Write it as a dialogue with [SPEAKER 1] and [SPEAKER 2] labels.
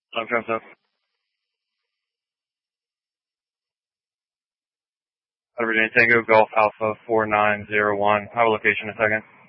[SPEAKER 1] Love drums up. Virginia Tango Golf Alpha 4901. How location in a second.